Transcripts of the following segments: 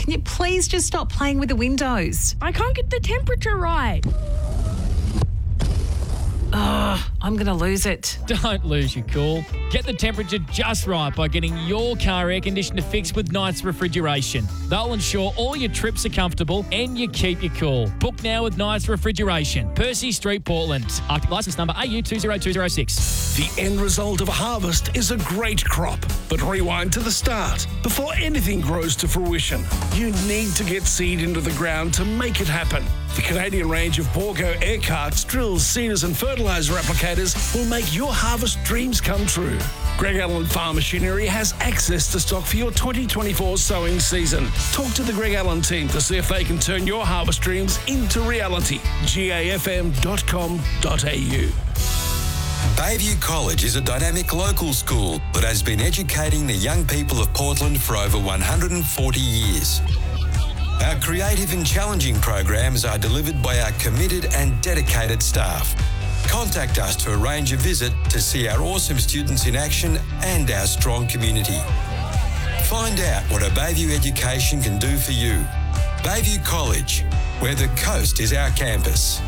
can you please just stop playing with the windows? I can't get the temperature right. I'm going to lose it. Don't lose your cool. Get the temperature just right by getting your car air conditioner fixed with Knights Refrigeration. They'll ensure all your trips are comfortable and you keep your cool. Book now with Knights Refrigeration, Percy Street, Portland. Arctic licence number AU20206. The end result of a harvest is a great crop. But rewind to the start. Before anything grows to fruition, you need to get seed into the ground to make it happen. The Canadian range of Borgo air carts, drills, seeders and fertiliser applicators will make your harvest dreams come true. Greg Allen Farm Machinery has access to stock for your 2024 sowing season. Talk to the Greg Allen team to see if they can turn your harvest dreams into reality. gafm.com.au. Bayview College is a dynamic local school that has been educating the young people of Portland for over 140 years. Our creative and challenging programs are delivered by our committed and dedicated staff. Contact us to arrange a visit to see our awesome students in action and our strong community. Find out what a Bayview education can do for you. Bayview College, where the coast is our campus.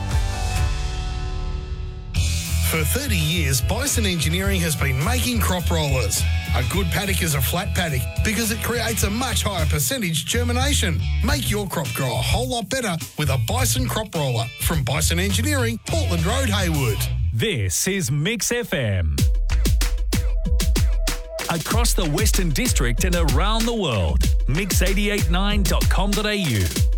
For 30 years, Bison Engineering has been making crop rollers. A good paddock is a flat paddock because it creates a much higher percentage germination. Make your crop grow a whole lot better with a Bison crop roller from Bison Engineering, Portland Road, Haywood. This is Mix FM. Across the Western District and around the world, mix889.com.au.